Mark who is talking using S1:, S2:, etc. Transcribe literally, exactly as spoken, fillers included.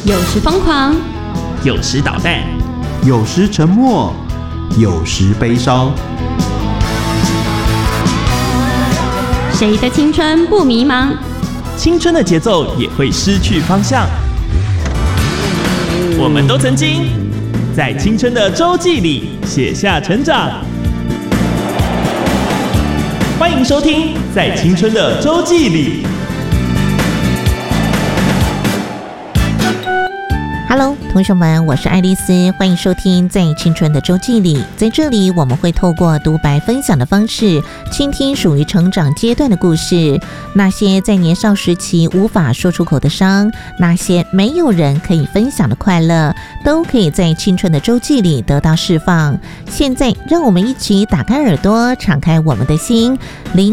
S1: 有时疯狂，
S2: 有时捣蛋，
S3: 有时沉默，有时悲伤。
S1: 谁的青春不迷茫？
S2: 青春的节奏也会失去方向。我们都曾经在青春的周记里写下成长。欢迎收听《在青春的周记里》。
S4: Hello， 同学们，我是爱丽丝，欢迎收听《在青春的周记里》。在这里，我们会透过独白分享的方式，倾听属于成长阶段的故事。那些在年少时期无法说出口的伤，那些没有人可以分享的快乐，都可以在青春的周记里得到释放。现在，让我们一起打开耳朵，敞开我们的心，聆